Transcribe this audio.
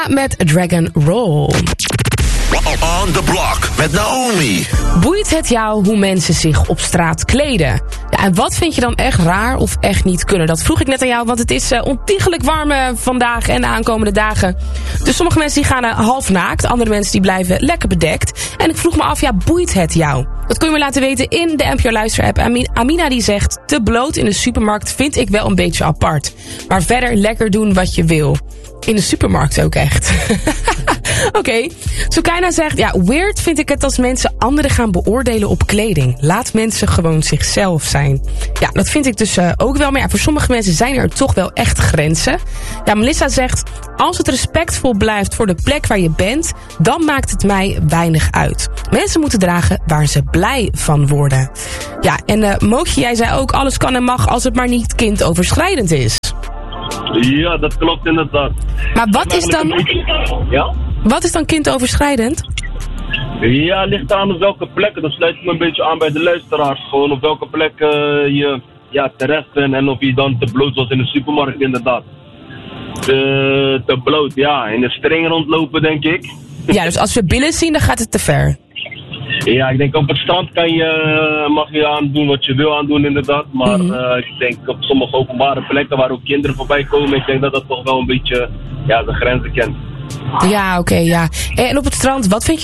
Melissa met Dragon Roll. On the Block met Naomi. Boeit het jou hoe mensen zich op straat kleden? Ja, en wat vind je dan echt raar of echt niet kunnen? Dat vroeg ik net aan jou, want het is ontiegelijk warm vandaag en de aankomende dagen. Dus sommige mensen die gaan half naakt, andere mensen die blijven lekker bedekt. En ik vroeg me af, ja, boeit het jou? Dat kun je me laten weten in de NPO Luister-app. Amina die zegt, te bloot in de supermarkt vind ik wel een beetje apart. Maar verder lekker doen wat je wil. In de supermarkt ook echt. Oké. Sukaina zegt, ja, weird vind ik het als mensen anderen gaan beoordelen op kleding. Laat mensen gewoon zichzelf zijn. Ja, dat vind ik dus ook wel. Maar ja, voor sommige mensen zijn er toch wel echt grenzen. Ja, Melissa zegt, als het respectvol blijft voor de plek waar je bent, dan maakt het mij weinig uit. Mensen moeten dragen waar ze blij van worden. Ja, en Mootje, jij zei ook, alles kan en mag als het maar niet kindoverschrijdend is. Ja, dat klopt inderdaad. Maar wat is dan kindoverschrijdend? Ja, ligt aan op welke plekken. Dat sluit me een beetje aan bij de luisteraars. Gewoon op welke plek je terecht bent en of je dan te bloot was in de supermarkt inderdaad. Te bloot, ja. In de string rondlopen denk ik. Ja, dus als we billen zien, dan gaat het te ver. Ja, ik denk op het strand mag je aandoen wat je wil aandoen inderdaad. Maar ik denk op sommige openbare plekken waar ook kinderen voorbij komen, ik denk dat dat toch wel een beetje de grenzen kent. Ja, oké, ja. En op het strand, wat vind je